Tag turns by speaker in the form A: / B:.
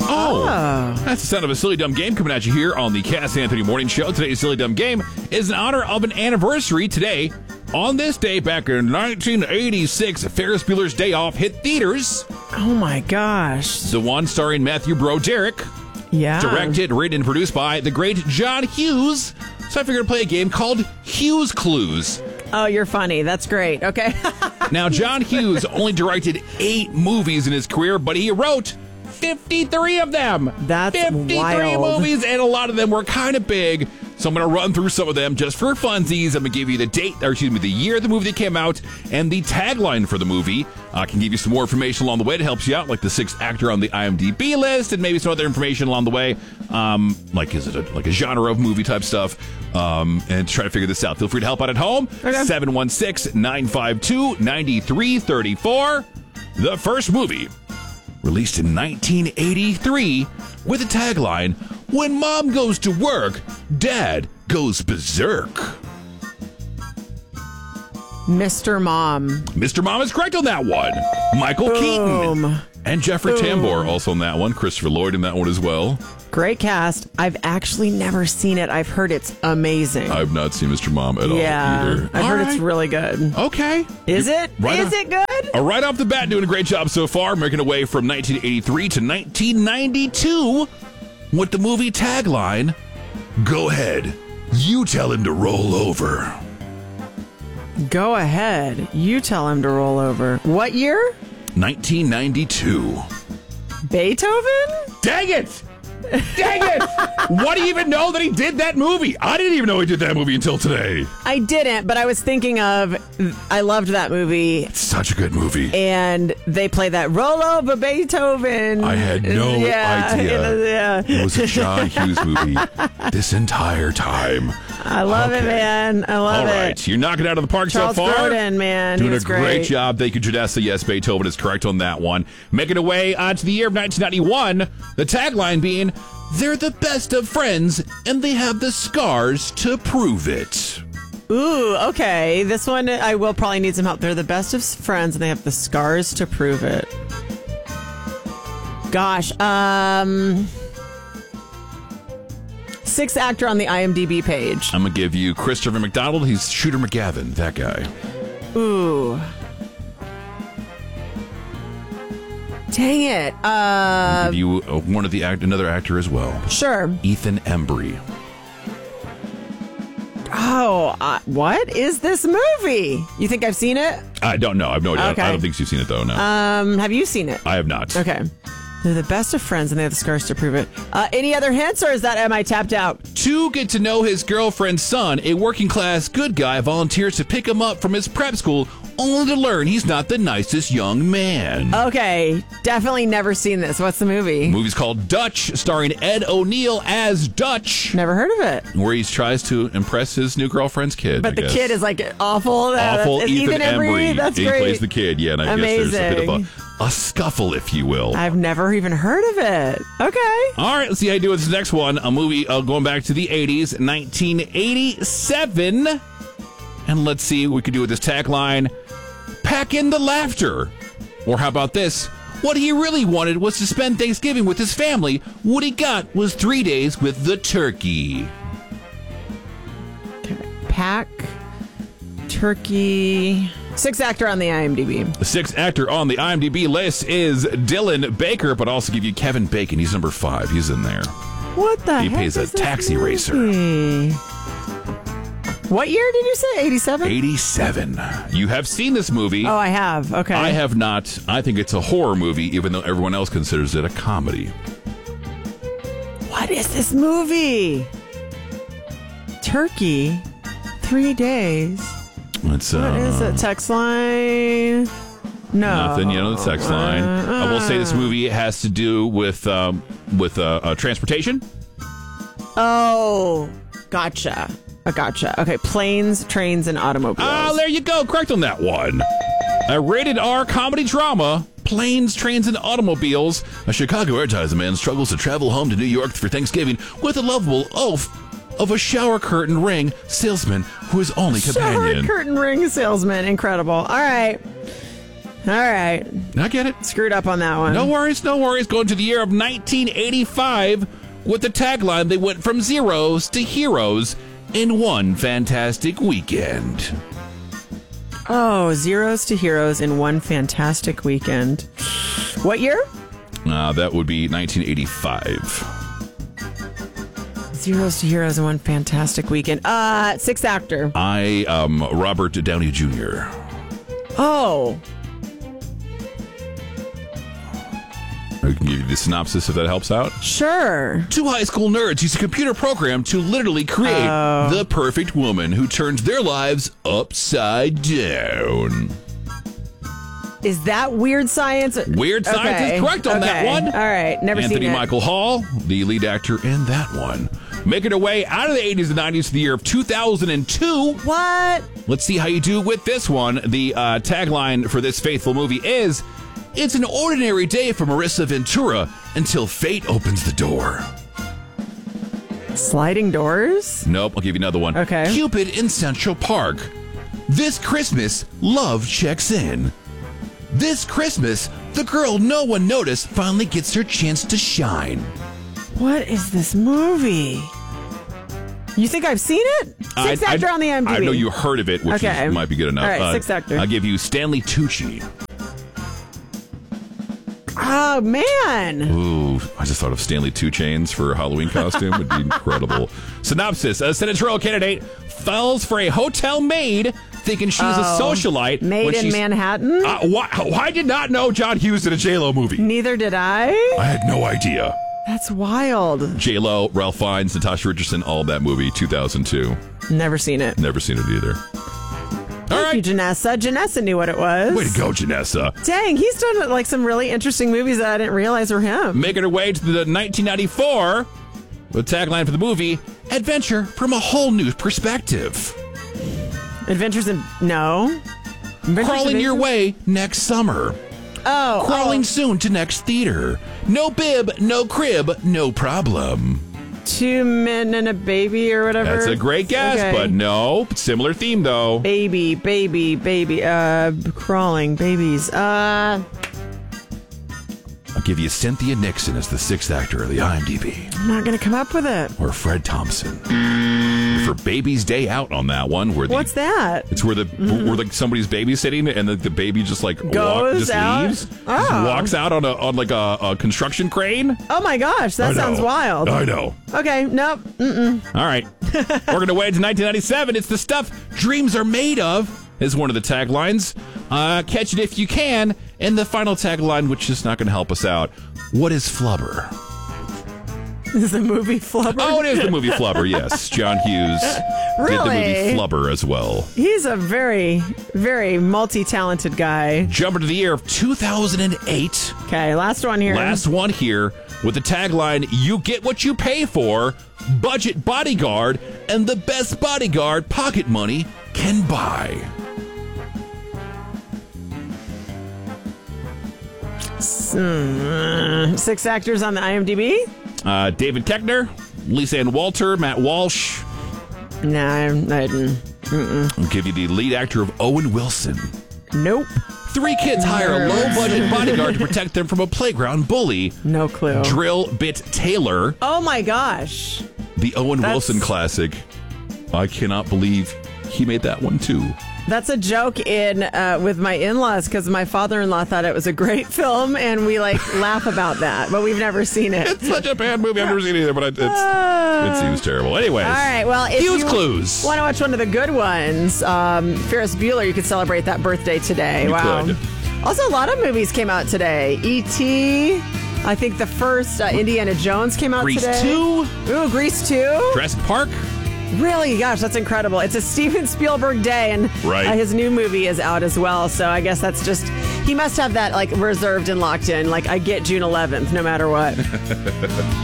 A: Oh, that's the sound of a Silly Dumb Game coming at you here on the Cass Anthony Morning Show. Today's Silly Dumb Game is in honor of an anniversary today. On this day, back in 1986, Ferris Bueller's Day Off hit theaters.
B: Oh, my gosh.
A: The one starring Matthew Broderick.
B: Yeah.
A: Directed, written, and produced by the great John Hughes. So I figured to play a game called Hughes Clues.
B: Oh, you're funny. That's great. Okay.
A: Now, John Hughes only directed 8 movies in his career, but he wrote 53 of them.
B: That's
A: 53
B: wild.
A: movies, and a lot of them were kind of big. So I'm going to run through some of them just for funsies. I'm going to give you the year the movie came out and the tagline for the movie. I can give you some more information along the way to help you out, like the 6th actor on the IMDb list and maybe some other information along the way. Like, is it a genre of movie type stuff? And try to figure this out. Feel free to help out at home. Okay. 716-952-9334. The first movie, released in 1983 with a tagline, "When Mom goes to work, Dad goes berserk."
B: Mr. Mom.
A: Mr. Mom is correct on that one. Michael Keaton and Jeffrey Tambor also on that one. Christopher Lloyd in that one as well.
B: Great cast. I've actually never seen it. I've heard it's amazing.
A: I've not seen Mr. Mom at all either.
B: I've heard it's really good.
A: Okay.
B: Is it? Is it good?
A: Right off the bat, doing a great job so far, making away from 1983 to 1992 with the movie tagline, "Go ahead, you tell him to roll over."
B: Go ahead. You tell him to roll over. What year?
A: 1992.
B: Beethoven?
A: Dang it! Dang it! Why do you even know that he did that movie? I didn't even know he did that movie until today.
B: I didn't, but I was thinking of, I loved that movie.
A: It's such a good movie.
B: And they play that roll over Beethoven.
A: I had no idea. It was a John Hughes movie this entire time.
B: I love it, man. I love it.
A: All right. You're knocking it out of the park
B: Charles
A: so far.
B: Grodin, man.
A: Doing
B: he was
A: a great job. Thank you, Janessa. Yes, Beethoven is correct on that one. Making our way to the year of 1991. The tagline being, "They're the best of friends, and they have the scars to prove it."
B: Ooh, okay. This one, I will probably need some help. They're the best of friends, and they have the scars to prove it. Gosh, 6th actor on the IMDb page.
A: I'm going to give you Christopher McDonald. He's Shooter McGavin, that guy.
B: Ooh. Dang it.
A: I'll give you another actor as well.
B: Sure.
A: Ethan Embry.
B: Oh, what is this movie? You think I've seen it?
A: I don't know. I have no idea.
B: Okay.
A: I don't think you've seen it, though, no.
B: Have you seen it?
A: I have not.
B: Okay. They're the best of friends, and they have the scars to prove it. Any other hints, or am I tapped out?
A: To get to know his girlfriend's son, a working-class good guy volunteers to pick him up from his prep school, only to learn he's not the nicest young man.
B: Okay, definitely never seen this. What's the movie?
A: The movie's called Dutch, starring Ed O'Neill as Dutch.
B: Never heard of it.
A: Where he tries to impress his new girlfriend's kid.
B: But the kid is like awful.
A: Awful. Ethan Embry.
B: That's
A: he
B: great.
A: plays the kid, yeah, and I guess there's a bit of a scuffle, if you will.
B: I've never even heard of it. Okay.
A: All right, let's see how you do with this next one. A movie going back to the 80s, 1987. And let's see what we can do with this tagline. Pack in the laughter. Or how about this? What he really wanted was to spend Thanksgiving with his family. What he got was 3 days with the turkey.
B: Okay. Pack, turkey. 6th actor on the IMDb.
A: The 6th actor on the IMDb list is Dylan Baker, but also give you Kevin Bacon. He's number 5. He's in there.
B: What the heck?
A: He plays a taxi racer.
B: What year did you say? 87?
A: 87. You have seen this movie.
B: Oh, I have. Okay.
A: I have not. I think it's a horror movie, even though everyone else considers it a comedy.
B: What is this movie? Turkey? 3 days?
A: What
B: is it? Text line? No.
A: Nothing, the text line. I will say this movie has to do with transportation.
B: Oh, gotcha. Okay, planes, trains, and automobiles.
A: Oh, there you go. Correct on that one. A rated R comedy drama, Planes, Trains, and Automobiles. A Chicago advertising man struggles to travel home to New York for Thanksgiving with a lovable oaf of a shower curtain ring salesman who is only companion.
B: Shower curtain ring salesman. Incredible. All right. All right.
A: I get it.
B: Screwed up on that one.
A: No worries, no worries. Going to the year of 1985 with the tagline, they went from zeros to heroes in one fantastic weekend.
B: Oh, zeros to heroes in one fantastic weekend. What year?
A: That would be 1985.
B: Zeros to heroes in one fantastic weekend. Sixth actor.
A: Robert Downey Jr.
B: Oh.
A: I can give you the synopsis if that helps out.
B: Sure.
A: Two high school nerds use a computer program to literally create the perfect woman who turns their lives upside down.
B: Is that Weird Science?
A: Weird Science is correct on that one.
B: All right. Never seen it.
A: Anthony Michael Hall, the lead actor in that one. Making her way out of the 80s and 90s to the year of 2002.
B: What?
A: Let's see how you do with this one. The tagline for this faithful movie is, "It's an ordinary day for Marissa Ventura until fate opens the door."
B: Sliding doors?
A: Nope, I'll give you another one.
B: Okay.
A: Cupid in Central Park. This Christmas, love checks in. This Christmas, the girl no one noticed finally gets her chance to shine.
B: What is this movie? You think I've seen it? Sixth actor on the IMDb.
A: I know you heard of it, which might be good enough.
B: All right, sixth actor.
A: I'll give you Stanley Tucci.
B: Oh, man.
A: Ooh, I just thought of Stanley 2 Chainz for a Halloween costume. Would be incredible. Synopsis. A senatorial candidate falls for a hotel maid thinking she's a socialite.
B: Maid in Manhattan?
A: I did not know John Hughes did a J-Lo movie.
B: Neither did I.
A: I had no idea.
B: That's wild.
A: J-Lo, Ralph Fiennes, Natasha Richardson, all that movie, 2002.
B: Never seen it.
A: Never seen it either.
B: Thank you, Janessa. Janessa knew what it was.
A: Way to go, Janessa.
B: Dang, he's done like some really interesting movies that I didn't realize were him.
A: Making her way to the 1994, the tagline for the movie, "Adventure from a whole new perspective."
B: Adventures in... No.
A: Crawling your way next summer.
B: Oh.
A: Crawling soon to next theater. No bib, no crib, no problem.
B: Two Men and a Baby or whatever.
A: That's a great guess, but no. Similar theme, though.
B: Baby. Crawling, babies.
A: I'll give you Cynthia Nixon as the sixth actor of the IMDb.
B: I'm not going to come up with it.
A: Or Fred Thompson. For Baby's Day Out on that one.
B: What's that?
A: It's where where somebody's babysitting and the baby just like
B: goes out?
A: Leaves. Oh. Just walks out on a construction crane.
B: Oh my gosh, that sounds wild.
A: I know.
B: Okay, nope.
A: All right. We're going to wait to 1997. It's the stuff dreams are made of, is one of the taglines. Catch it if you can. And the final tagline, which is not going to help us out. What is flubber?
B: This is the movie Flubber?
A: Oh, it is the movie Flubber, yes. John Hughes did the movie Flubber as well.
B: He's a very, very multi-talented guy.
A: Jumping to the year of 2008.
B: Okay, last one here.
A: Last one here with the tagline, "You get what you pay for, budget bodyguard, and the best bodyguard pocket money can buy."
B: Six actors on the IMDb?
A: David Koechner, Lisa Ann Walter, Matt Walsh.
B: Nah, I didn't.
A: I'll give you the lead actor of Owen Wilson.
B: Nope.
A: Three kids hire a low-budget bodyguard to protect them from a playground bully.
B: No clue.
A: Drill Bit Taylor.
B: Oh my gosh.
A: The Owen Wilson classic. I cannot believe he made that one too.
B: That's a joke in with my in-laws because my father-in-law thought it was a great film, and we laugh about that, but we've never seen it.
A: It's such a bad movie. I've never seen it either, but it seems terrible. Anyways,
B: all right. Well, if
A: Fuse
B: you
A: clues.
B: Want to watch one of the good ones, Ferris Bueller, you could celebrate that birthday today. Wow.
A: Could.
B: Also, a lot of movies came out today. E.T. I think the first Indiana Jones came out today.
A: Grease 2.
B: Ooh, Grease 2.
A: Jurassic Park.
B: Really? Gosh, that's incredible. It's a Steven Spielberg day, and his new movie is out as well. So I guess that's just, he must have that reserved and locked in. I get June 11th, no matter what.